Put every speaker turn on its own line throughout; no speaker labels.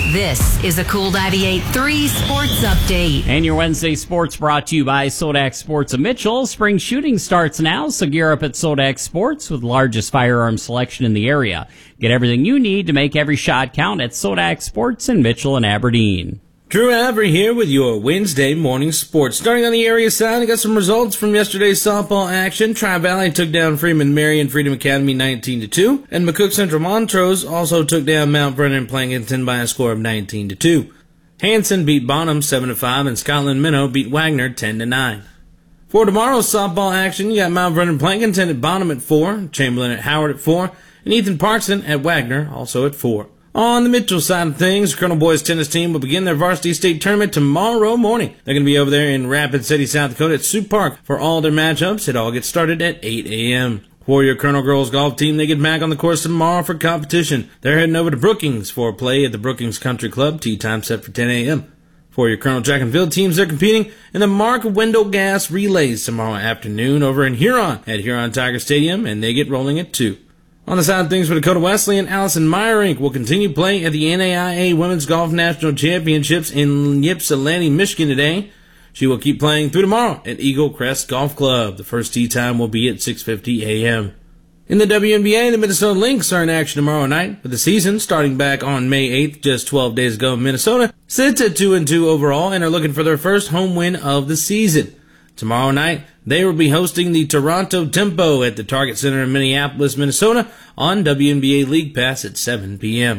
This is a Cool 98.3 Sports Update.
And your Wednesday sports brought to you by Sodak Sports of Mitchell. Spring shooting starts now, so gear up at Sodak Sports with the largest firearm selection in the area. Get everything you need to make every shot count at Sodak Sports in Mitchell and Aberdeen.
Drew Avery here with your Wednesday morning sports. Starting on the area side, I got some results from yesterday's softball action. Tri-Valley took down Freeman Marion Freedom Academy 19-2, and McCook Central Montrose also took down Mount Vernon Plankinton by a score of 19-2. Hanson beat Bonham 7-5, and Scotland Minnow beat Wagner 10-9. For tomorrow's softball action, you got Mount Vernon Plankinton at Bonham at 4, Chamberlain at Howard at 4, and Ethan Parkson at Wagner also at 4. On the Mitchell side of things, Colonel Boys tennis team will begin their varsity state tournament tomorrow morning. They're going to be over there in Rapid City, South Dakota at Sioux Park for all their matchups. It all gets started at 8 a.m. For your Colonel girls golf team, they get back on the course tomorrow for competition. They're heading over to Brookings for a play at the Brookings Country Club. Tee time set for 10 a.m. For your Colonel Jack and Field teams, they're competing in the Mark Wendell Gas Relays tomorrow afternoon over in Huron at Huron Tiger Stadium, and they get rolling at 2. On the side of things for Dakota Wesleyan, Allison Meyerink will continue playing at the NAIA Women's Golf National Championships in Ypsilanti, Michigan today. She will keep playing through tomorrow at Eagle Crest Golf Club. The first tee time will be at 6:50 a.m. In the WNBA, the Minnesota Lynx are in action tomorrow night, with the season starting back on May 8th, just 12 days ago. Minnesota sits at 2-2 overall and are looking for their first home win of the season. Tomorrow night, they will be hosting the Toronto Tempo at the Target Center in Minneapolis, Minnesota on WNBA League Pass at 7 p.m.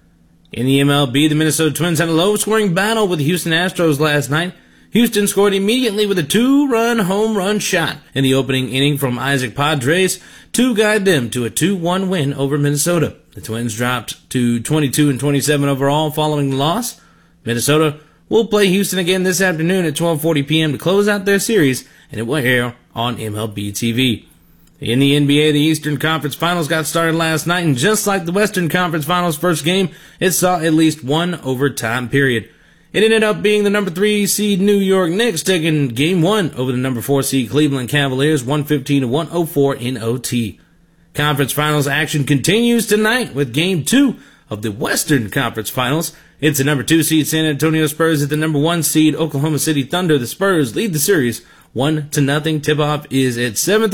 In the MLB, the Minnesota Twins had a low-scoring battle with the Houston Astros last night. Houston scored immediately with a 2-run home run shot in the opening inning from Isaac Padres to guide them to a 2-1 win over Minnesota. The Twins dropped to 22-27 overall following the loss. Minnesota will play Houston again this afternoon at 12:40 p.m. to close out their series, and it will air on MLB TV. In the NBA, the Eastern Conference Finals got started last night, and just like the Western Conference Finals first game, it saw at least one overtime period. It ended up being the number 3 seed New York Knicks taking Game 1 over the number 4 seed Cleveland Cavaliers 115-104 in OT. Conference Finals action continues tonight with Game 2 of the Western Conference Finals. It's the number 2 seed San Antonio Spurs at the number 1 seed Oklahoma City Thunder. The Spurs lead the series 1-0. Tip-off is at 7:30.